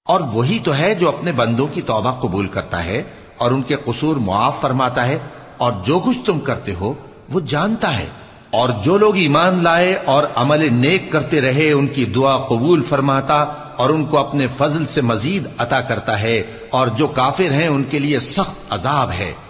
और वही तो है जो अपने बंदों की तौबा कबूल करता है और उनके कसूर मुआफ फरमाता है, और जो कुछ तुम करते हो वो जानता है। और जो लोग ईमान लाए और अमल नेक करते रहे उनकी दुआ कबूल फरमाता और उनको अपने फजल से मजीद अता करता है, और जो काफिर हैं उनके लिए सख्त अजाब है।